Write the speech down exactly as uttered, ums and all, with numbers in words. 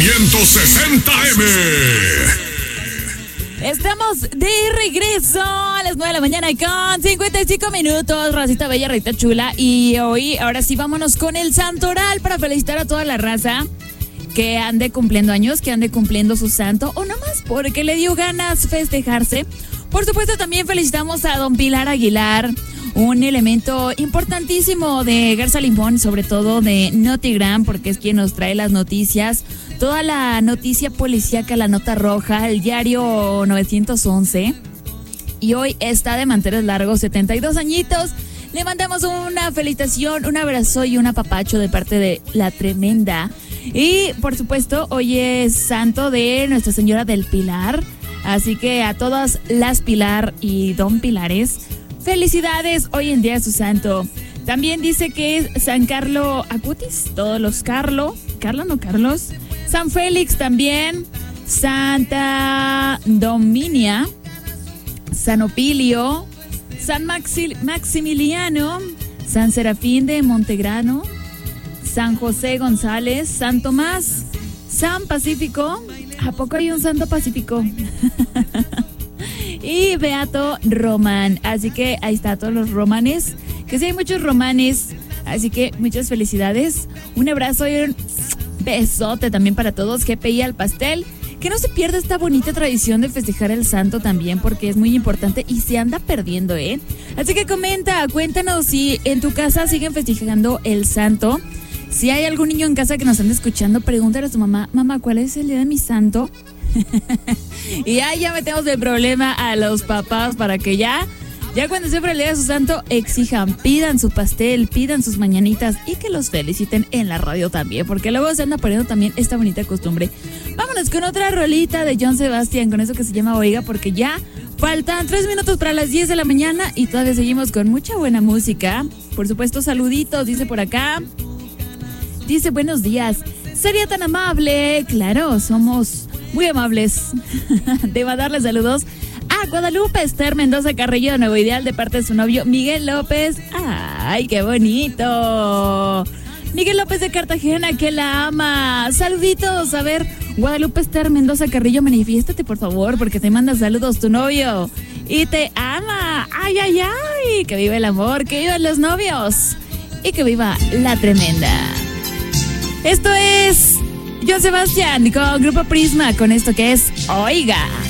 quinientos sesenta eme. Estamos de regreso a las nueve de la mañana con cincuenta y cinco minutos, racita bella, racita chula. Y hoy, ahora sí, vámonos con el santoral para felicitar a toda la raza que ande cumpliendo años, que ande cumpliendo su santo, o nomás porque le dio ganas festejarse. Por supuesto, también felicitamos a don Pilar Aguilar, un elemento importantísimo de Garza Limón, sobre todo de Notigram, porque es quien nos trae las noticias, toda la noticia policíaca, la nota roja, el diario novecientos once. Y hoy está de manteles largos, setenta y dos añitos. Le mandamos una felicitación, un abrazo y un apapacho de parte de La Tremenda. Y, por supuesto, hoy es santo de Nuestra Señora del Pilar. Así que a todas las Pilar y don Pilares, felicidades, hoy en día es su santo. También dice que es San Carlo Acutis, todos los Carlo, Carlo no Carlos, San Félix también, Santa Dominia, San Opilio, San Maxi, Maximiliano, San Serafín de Montegrano, San José González, San Tomás, San Pacífico. ¿A poco hay un santo pacífico? Y Beato Román. Así que ahí está, todos los romanes. Que sí hay muchos romanes. Así que muchas felicidades. Un abrazo y un besote también para todos. G P I al pastel. Que no se pierda esta bonita tradición de festejar el santo también, porque es muy importante y se anda perdiendo, ¿eh? Así que comenta, cuéntanos si en tu casa siguen festejando el santo. Si hay algún niño en casa que nos ande escuchando, pregúntale a su mamá, mamá, ¿cuál es el día de mi santo? Y ahí ya metemos el problema a los papás para que ya, ya cuando sea el día de su santo, exijan, pidan su pastel, pidan sus mañanitas y que los feliciten en la radio también, porque luego se anda perdiendo también esta bonita costumbre. Vámonos con otra rolita de John Sebastian, con eso que se llama Oiga, porque ya faltan tres minutos para las diez de la mañana y todavía seguimos con mucha buena música. Por supuesto, saluditos, dice por acá. Dice, buenos días, sería tan amable, claro, somos muy amables, de mandarle saludos a Guadalupe Esther Mendoza Carrillo de Nuevo Ideal de parte de su novio Miguel López. ¡Ay, qué bonito! Miguel López de Cartagena, que la ama. Saluditos, a ver, Guadalupe Esther Mendoza Carrillo, manifiéstate por favor, porque te manda saludos tu novio y te ama. ¡Ay, ay, ay! Que viva el amor, que vivan los novios y que viva La Tremenda. Esto es John Sebastián con Grupo Prisma, con esto que es Oiga.